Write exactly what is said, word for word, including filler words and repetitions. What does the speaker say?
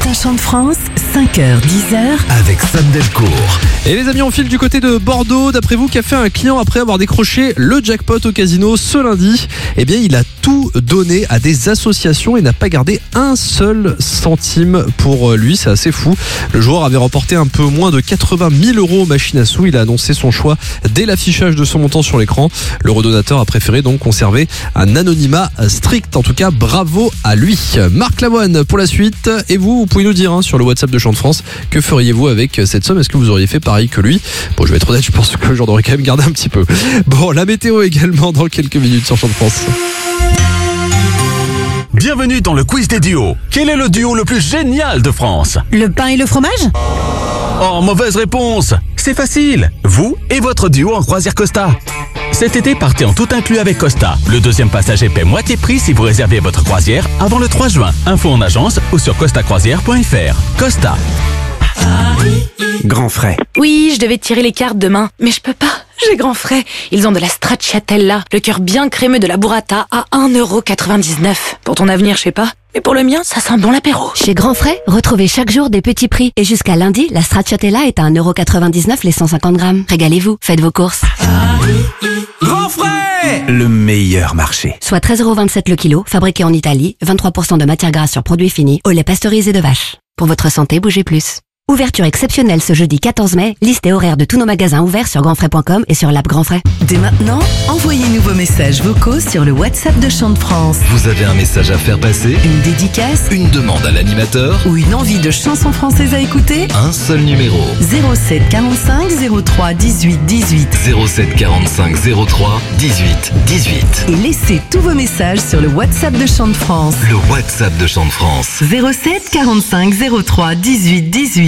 matin Chant de France, cinq heures dix heures. Avec Sam Delcourt. Et les amis, on file du côté de Bordeaux. D'après vous, qu'a fait un client après avoir décroché le jackpot au casino ce lundi? Eh bien, il a tout donné à des associations et n'a pas gardé un seul centime pour lui. C'est assez fou. Le joueur avait remporté un peu moins de quatre-vingt mille euros aux machines à sous. Il a annoncé son choix dès l'affichage de son montant sur l'écran. Le redonateur a préféré donc conserver un anonymat strict. En tout cas, bravo à lui. Marc Lavoine pour la suite. Et vous, vous pouvez nous dire hein, sur le WhatsApp de Chant de France, que feriez-vous avec cette somme? Est-ce que vous auriez fait pareil que lui? Bon, je vais être honnête, je pense que j'en aurais quand même gardé un petit peu. Bon, la météo également dans quelques minutes sur Chant de France. Bienvenue dans le quiz des duos. Quel est le duo le plus génial de France? Le pain et le fromage? Oh, mauvaise réponse. C'est facile. Vous et votre duo en croisière Costa. Cet été, partez en tout inclus avec Costa. Le deuxième passager paie moitié prix si vous réservez votre croisière avant le trois juin. Info en agence ou sur costa croisière point f r. Costa. Grand frais. Oui, je devais tirer les cartes demain, mais je peux pas. J'ai grand frais. Ils ont de la stracciatella, le cœur bien crémeux de la burrata à un euro quatre-vingt-dix-neuf. Pour ton avenir, je sais pas. Mais pour le mien, ça sent bon l'apéro. Chez Grand Frais, retrouvez chaque jour des petits prix. Et jusqu'à lundi, la stracciatella est à un euro quatre-vingt-dix-neuf les cent cinquante grammes. Régalez-vous, faites vos courses. Grand frais. Le meilleur marché. Soit treize euros vingt-sept le kilo, fabriqué en Italie, vingt-trois pour cent de matière grasse sur produits finis, au lait pasteurisé de vache. Pour votre santé, bougez plus. Ouverture exceptionnelle ce jeudi quatorze mai. Liste et horaire de tous nos magasins ouverts sur grand frais point com et sur l'app Grand Frais. Dès maintenant, envoyez-nous vos messages vocaux sur le WhatsApp de Chant de France. Vous avez un message à faire passer? Une dédicace Une demande à l'animateur? ou une envie de chanson française à écouter? Un seul numéro. zéro sept quarante-cinq zéro trois dix-huit dix-huit. zéro sept quarante-cinq zéro trois dix-huit dix-huit. Et laissez tous vos messages sur le WhatsApp de Chant de France. Le WhatsApp de Chant de France. zéro sept quarante-cinq zéro trois dix-huit dix-huit.